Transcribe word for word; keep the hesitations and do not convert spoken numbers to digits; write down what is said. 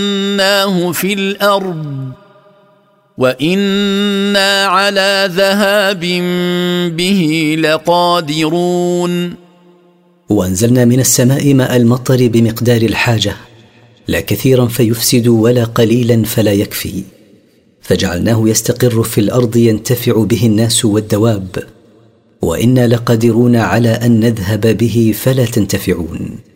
فَأَسْكَنَّاهُ فِي الْأَرْضِ وَإِنَّا عَلَى ذَهَابٍ بِهِ لَقَادِرُونَ. وأنزلنا من السماء ماء المطر بمقدار الحاجة، لا كثيرا فيفسد ولا قليلا فلا يكفي، فجعلناه يستقر في الأرض ينتفع به الناس والدواب، وإنا لقادرون على أن نذهب به فلا تنتفعون.